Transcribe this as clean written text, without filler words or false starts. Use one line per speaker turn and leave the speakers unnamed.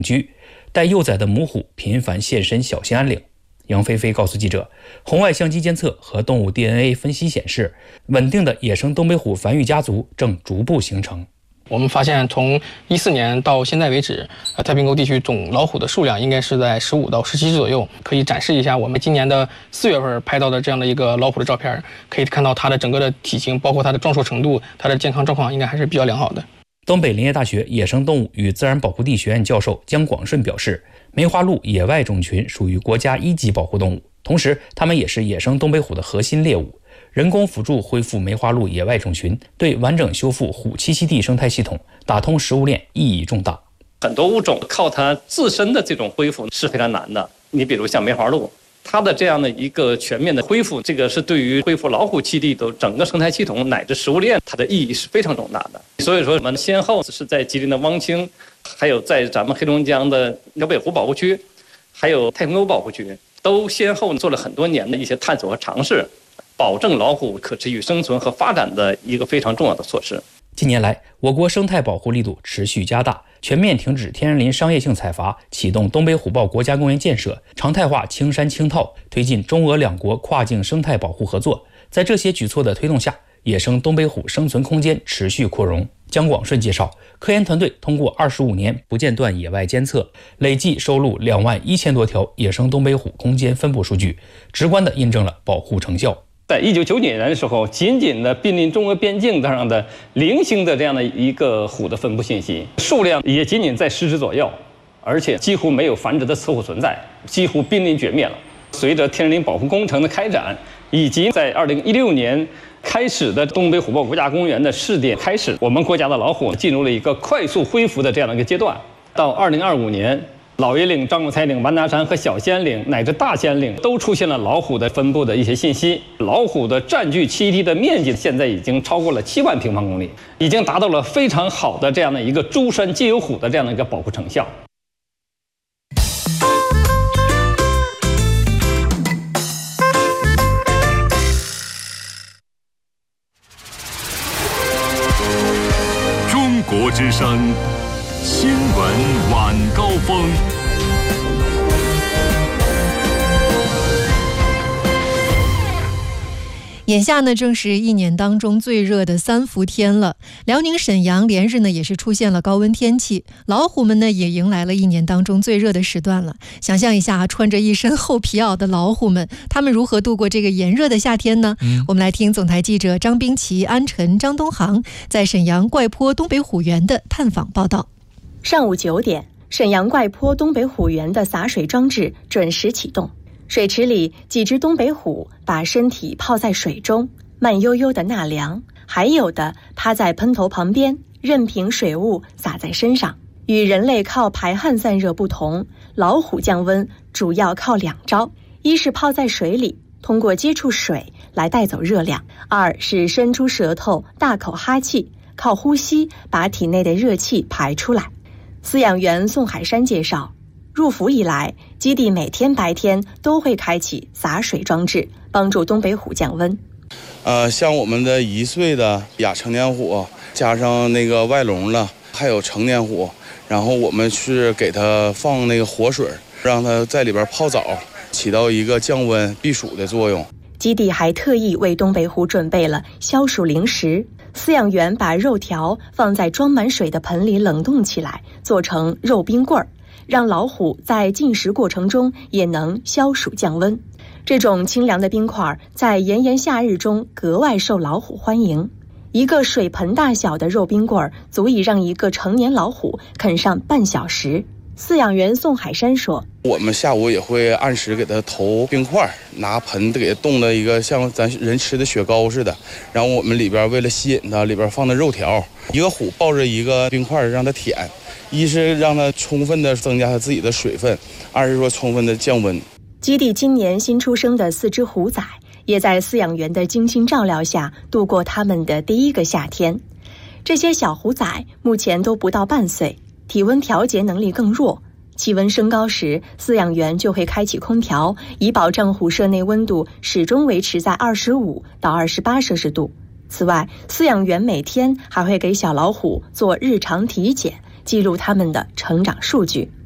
居，带幼崽的母虎频繁现身小兴安岭。杨菲菲告诉记者，红外相机监测和动物 DNA 分析显示，稳定的野生东北虎繁育家族正逐步形成。
我们发现，从14年到现在为止，太平沟地区总老虎的数量应该是在15到17只左右。可以展示一下我们今年的4月份拍到的这样的一个老虎的照片，可以看到它的整个的体型，包括它的壮硕程度，它的健康状况应该还是比较良好的。
东北林业大学野生动物与自然保护地学院教授姜广顺表示，梅花鹿野外种群属于国家1级保护动物，同时它们也是野生东北虎的核心猎物。人工辅助恢复梅花鹿野外种群，对完整修复虎栖息地生态系统、打通食物链意义重大。
很多物种靠它自身的这种恢复是非常难的。你比如像梅花鹿，它的这样的一个全面的恢复，这个是对于恢复老虎栖地的整个生态系统乃至食物链，它的意义是非常重大的。所以说，我们先后是在吉林的汪清，还有在咱们黑龙江的辽北湖保护区，还有太平沟保护区，都先后做了很多年的一些探索和尝试，保证老虎可持续生存和发展的一个非常重要的措施。
近年来，我国生态保护力度持续加大，全面停止天然林商业性采伐，启动东北虎豹国家公园建设，常态化青山青套，推进中俄两国跨境生态保护合作。在这些举措的推动下，野生东北虎生存空间持续扩容。姜广顺介绍，科研团队通过25年不间断野外监测，累计收录21000多条野生东北虎空间分布数据，直观地印证了保护成效。
在1999年的时候，仅仅的濒临中俄边境上的零星的这样的一个虎的分布信息，数量也仅仅在10只左右，而且几乎没有繁殖的雌虎存在，几乎濒临绝灭了。随着天然林保护工程的开展，以及在2016年开始的东北虎豹国家公园的试点开始，我们国家的老虎进入了一个快速恢复的这样的一个阶段。到2025年，老爷岭、张果才岭、完达山和小兴安岭乃至大兴安岭都出现了老虎的分布的一些信息。老虎的占据栖息地的面积现在已经超过了7万平方公里，已经达到了非常好的这样的一个诸山皆有虎的这样的一个保护成效。
中国之声新闻晚高峰。
眼下呢，正是1年当中最热的3伏天了。辽宁沈阳连日呢也是出现了高温天气，老虎们呢也迎来了1年当中最热的时段了。想象一下，穿着一身厚皮袄的老虎们，他们如何度过这个炎热的夏天呢？我们来听总台记者张冰琪、安晨、张东航在沈阳怪坡东北虎园的探访报道。
上午9点，沈阳怪坡东北虎园的洒水装置准时启动。水池里，几只东北虎把身体泡在水中，慢悠悠地纳凉，还有的趴在喷头旁边，任凭水雾洒在身上。与人类靠排汗散热不同，老虎降温主要靠2招：一是泡在水里，通过接触水来带走热量；二是伸出舌头大口哈气，靠呼吸把体内的热气排出来。饲养员宋海山介绍，入伏以来，基地每天白天都会开启洒水装置，帮助东北虎降温。
像我们的1岁的亚成年虎，加上那个外笼了，还有成年虎，然后我们是给它放那个活水，让它在里边泡澡，起到一个降温避暑的作用。
基地还特意为东北虎准备了消暑零食，饲养员把肉条放在装满水的盆里冷冻起来，做成肉冰棍儿，让老虎在进食过程中也能消暑降温。这种清凉的冰块在炎炎夏日中格外受老虎欢迎。一个水盆大小的肉冰棍足以让一个成年老虎啃上半小时。饲养员宋海山说，
我们下午也会按时给它投冰块，拿盆给它冻的一个像咱人吃的雪糕似的，然后我们里边为了吸引它，里边放的肉条，一个虎抱着一个冰块让它舔，一是让它充分的增加它自己的水分，二是说充分的降温。
基地今年新出生的4只虎崽也在饲养员的精心照料下度过他们的第一个夏天。这些小虎崽目前都不到半岁，体温调节能力更弱，气温升高时，饲养员就会开启空调，以保证虎舍内温度始终维持在25到28摄氏度。此外，饲养员每天还会给小老虎做日常体检，记录它们的成长数据。